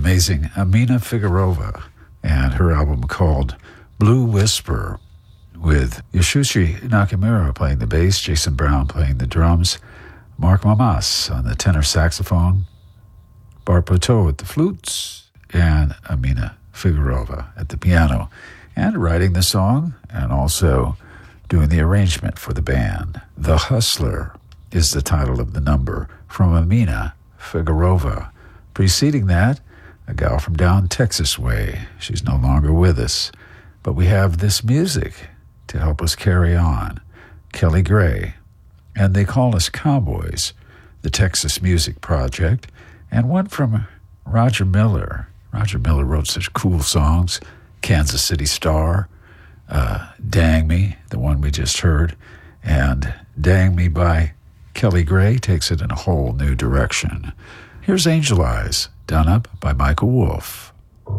amazing Amina Figueroa and her album called Blue Whisper, with Yasushi Nakamura playing the bass, Jason Brown playing the drums, Mark Mamas on the tenor saxophone, Bart Plateau at the flutes, and Amina Figueroa at the piano, and writing the song and also doing the arrangement for the band. The Hustler is the title of the number from Amina Figueroa. Preceding that, a gal from down Texas way. She's no longer with us, but we have this music to help us carry on. Kelly Gray, and They Call Us Cowboys, the Texas Music Project, and one from Roger Miller. Roger Miller wrote such cool songs, Kansas City Star, Dang Me, the one we just heard, and Dang Me by Kelly Gray takes it in a whole new direction. Here's Angel Eyes, done up by Michael Wolff.